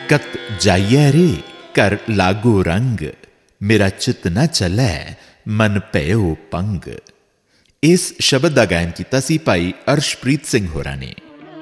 ਕਤ ਜਾਈਐ ਰੇ ਘਰ ਲਾਗੋ ਰੰਗ, ਮੇਰਾ ਚਿਤ ਨਾ ਚੱਲੈ ਮਨ ਭਇਓ ਪੰਗ। ਇਸ ਸ਼ਬਦ ਦਾ ਗਾਇਨ ਕੀਤਾ ਸੀ ਭਾਈ ਅਰਸ਼ਪ੍ਰੀਤ ਸਿੰਘ ਹੋਰਾਂ ਨੇ।